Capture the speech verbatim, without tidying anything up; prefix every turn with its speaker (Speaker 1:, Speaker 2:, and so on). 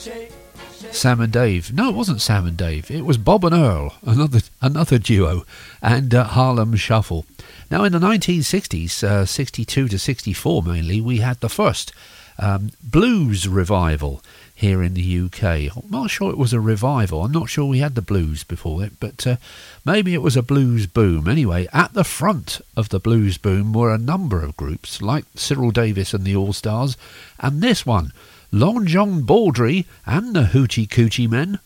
Speaker 1: Sam and Dave. No, it wasn't Sam and Dave. It was Bob and Earl, another another duo, and uh, Harlem Shuffle. Now, in the nineteen sixties, uh, sixty-two to sixty-four mainly, we had the first um, blues revival here in the U K. I'm not sure it was a revival. I'm not sure we had the blues before it, but uh, maybe it was a blues boom. Anyway, at the front of the blues boom were a number of groups, like Cyril Davis and the All-Stars, and this one, Long John Baldry and the Hoochie Coochie Men.